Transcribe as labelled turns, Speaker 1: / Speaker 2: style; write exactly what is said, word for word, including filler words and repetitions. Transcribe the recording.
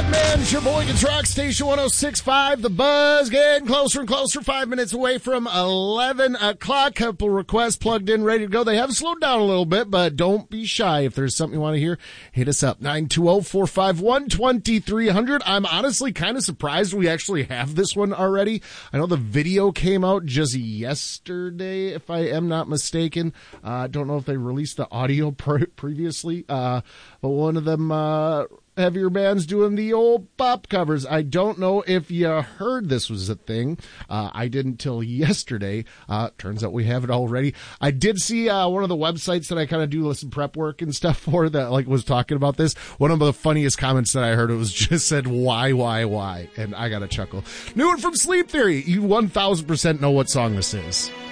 Speaker 1: Man, it's your boy, it's Rock Station one oh six point five. The Buzz getting closer and closer. Five minutes away from eleven o'clock. Couple requests plugged in, ready to go. They have slowed down a little bit, but don't be shy. If there's something you want to hear, hit us up. nine two zero, four five one, two three zero zero. I'm honestly kind of surprised we actually have this one already. I know the video came out just yesterday, if I am not mistaken. I uh, don't know if they released the audio pre- previously, uh, but one of them, uh, heavier bands doing the old pop covers. I don't know if you heard this was a thing. Uh, I didn't till yesterday. Uh, turns out we have it already. I did see, uh, one of the websites that I kind of do listen prep work and stuff for that, like, was talking about this. One of the funniest comments that I heard, it was just said, why, why, why? And I got a chuckle. New one from Sleep Theory. You one thousand percent know what song this is.